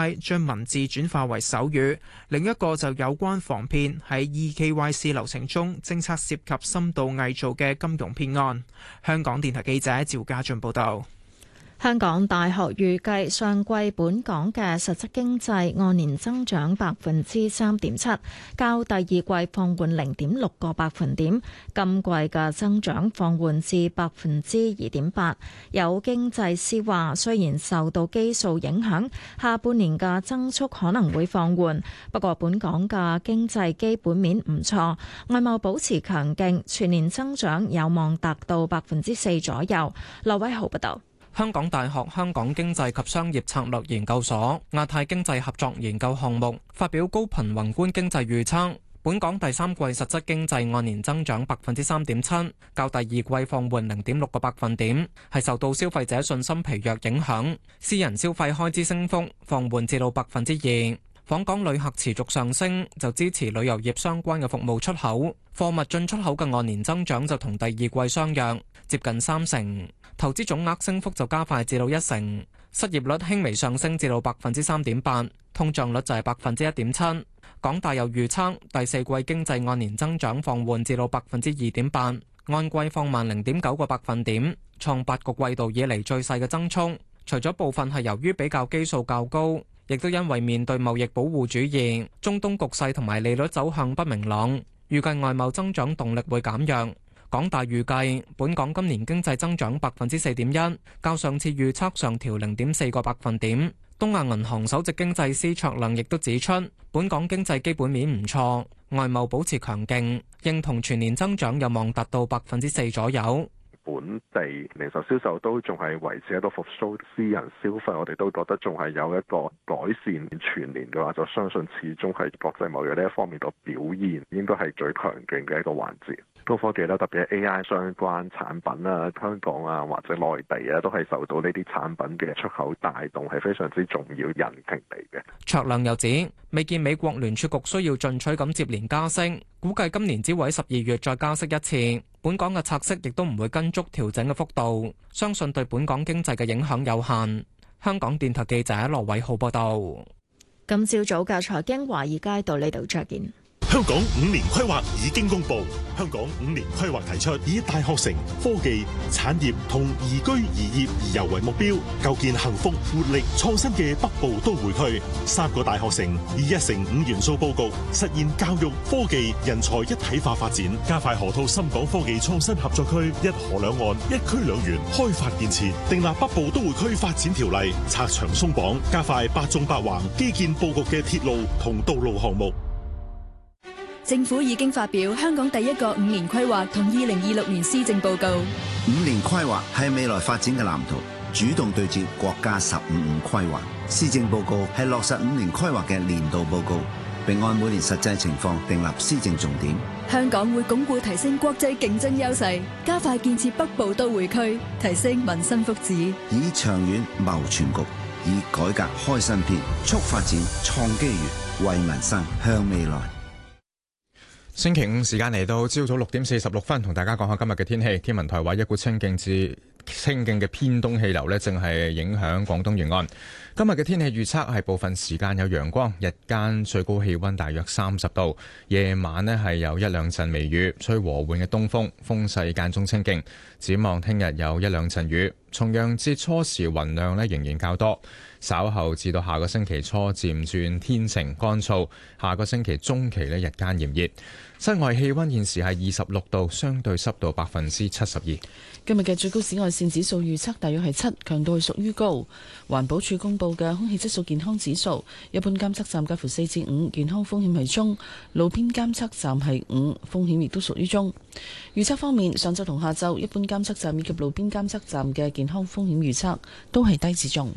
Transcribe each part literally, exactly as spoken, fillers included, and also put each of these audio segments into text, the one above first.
I 將文字轉化為手語，另一個就有關防騙喺 E K Y C 流程中偵測涉及深度偽造嘅金融騙案。香港電台記者趙家俊報道。 香港大學預計上季本港嘅實質經濟按年增長百分之三點七，較第二季放緩零點六個百分點。今季嘅增長放緩至百分之二點八。有經濟師話，雖然受到基數影響，下半年嘅增速可能會放緩，不過本港嘅經濟基本面唔錯，外貿保持強勁，全年增長有望達到百分之四左右。羅偉豪報道。 香港大學香港經濟及商業策略研究所亞太經濟合作研究項目發表高頻宏觀經濟預測，本港第三季實質經濟按年增長百分之三點七，較第二季放緩零點六個百分點，係受到消費者信心疲弱影響，私人消費開支升幅放緩至到百分之二。訪港旅客持續上升，就支持旅遊業相關嘅服務出口，貨物進出口嘅按年增長就同第二季相若，接近三成。投資總額升幅就加快至到一成，失業率輕微上升至到百分之三點八，通脹率就係百分之一點七。港大又預測第四季經濟按年增長放緩至到百分之二點八，按季放慢零點九個百分點，創八個季度以嚟最細嘅增速。除咗部分係由於比較基數較高，亦都因為面對貿易保護主義、中東局勢同埋利率走向不明朗，預計外貿增長動力會減弱。港大預計本港今年經濟增長百分之四點一，較上次預測上調零點四個百分點。東亞銀行首席經濟師卓亮亦都指出，本港經濟基本面唔錯，外貿保持強勁，認同全年增長有望達到百分之四左右。 本地零售銷售都仲係維持一個復甦，私人消費我哋都覺得仲係有一個改善。全年嘅話，就相信始終係國際貿易呢一方面個表現應該係最強勁嘅一個環節。高科技啦，特別係 A I 相關產品啊，香港啊或者內地啊，都係受到呢啲產品嘅出口帶動，係非常之重要引擎嚟嘅。 卓亮又指，未見美國聯儲局需要進取咁接連加息，估計今年只會喺十二月再加息一次。本港嘅拆息亦都唔會跟足調整嘅幅度，相信對本港經濟嘅影響有限。香港電台記者羅偉浩報道。 今朝早嘅財經華爾街到呢度再見。 香港五年規劃已經公布，香港五年規劃提出以大學城、科技、產業同宜居宜業宜遊為目標，構建幸福、活力、創新嘅北部都會區。三個大學城以一城五元素佈局，實現教育、科技、人才一體化發展，加快河套深港科技創新合作區，一河兩岸、一區兩園開發建設，訂立北部都會區發展條例，拆牆鬆綁，加快八縱八橫基建佈局嘅鐵路同道路項目。 政府已經發表香港第一個五年規劃同二零二六年施政報告。 五年規劃係未來發展嘅藍圖，主動對接國家十五五規劃。施政報告係落實五年規劃嘅年度報告，並按每年實際情況訂立施政重點。 香港會鞏固提升國際競爭優勢，加快建設北部都會區，提升民生福祉， 以長遠謀全局，以改革開新篇，促發展創機遇，為民生向未來。 星期五時間嚟到朝早六點四十六分，同大家講下今日嘅天氣。天文台話一股清勁至清勁嘅偏東氣流呢，正係影響廣東沿岸。今日嘅天氣預測係部分時間有陽光，日間最高氣溫大約三十度，夜晚呢係有一兩陣微雨，吹和緩嘅東風，風勢間中清勁。展望聽日有一兩陣雨，重陽節初時雲量呢仍然較多，稍後至到下個星期初漸轉天晴乾燥，下個星期中期呢日間炎熱。室外氣溫現時係二十六度，相對濕度百分之七十二。 今日嘅最高紫外線指數預測大約係七，強度係屬於高。環保署公布嘅空氣質素健康指數，一般監測站介乎四至五，健康風險係中；路邊監測站係五，風險亦都屬於中。預測方面，上晝同下晝一般監測站以及路邊監測站嘅健康風險預測都係低至中。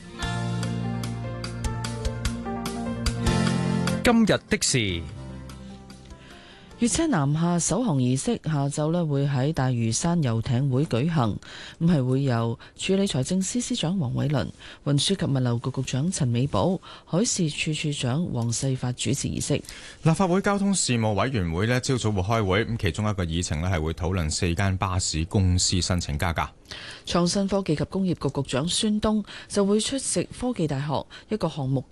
今日的事。 粵車南下首航儀式下晝咧會喺大嶼山遊艇會舉行，咁係會由署理財政司司長黃偉綸、運輸及物流局局長陳美寶、海事處處長黃世發主持儀式。 立法會交通事務委員會咧朝早會開會，咁其中一個議程咧係會討論四間巴士公司申請加價。 創新科技及工業局局長孫東就會出席科技大學一個項目